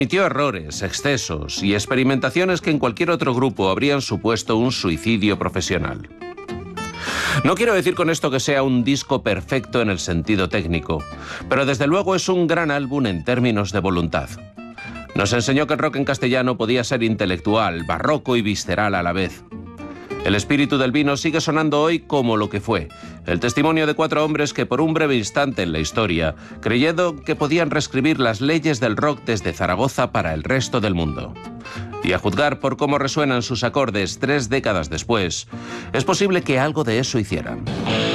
Cometió errores, excesos y experimentaciones que en cualquier otro grupo habrían supuesto un suicidio profesional. No quiero decir con esto que sea un disco perfecto en el sentido técnico, pero desde luego es un gran álbum en términos de voluntad. Nos enseñó que el rock en castellano podía ser intelectual, barroco y visceral a la vez. El espíritu del vino sigue sonando hoy como lo que fue, el testimonio de 4 hombres que por un breve instante en la historia, creyendo que podían reescribir las leyes del rock desde Zaragoza para el resto del mundo. Y a juzgar por cómo resuenan sus acordes 3 décadas después, es posible que algo de eso hicieran.